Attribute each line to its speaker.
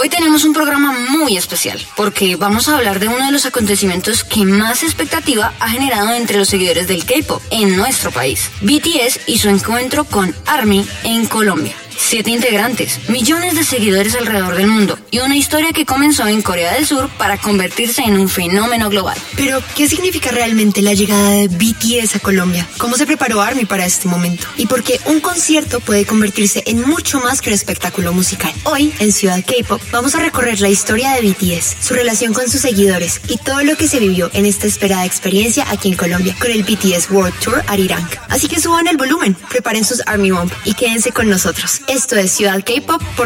Speaker 1: Hoy tenemos un programa muy especial porque vamos a hablar de uno de los acontecimientos que más expectativa ha generado entre los seguidores del K-pop en nuestro país. BTS y su encuentro con ARMY en Colombia. 7 integrantes, millones de seguidores alrededor del mundo y una historia que comenzó en Corea del Sur para convertirse en un fenómeno global.
Speaker 2: Pero, ¿qué significa realmente la llegada de BTS a Colombia? ¿Cómo se preparó ARMY para este momento? ¿Y por qué un concierto puede convertirse en mucho más que un espectáculo musical? Hoy, en Ciudad K-pop, vamos a recorrer la historia de BTS, su relación con sus seguidores y todo lo que se vivió en esta esperada experiencia aquí en Colombia con el BTS World Tour Arirang. Así que suban el volumen, preparen sus ARMY Bump y quédense con nosotros. Esto es Ciudad K-pop por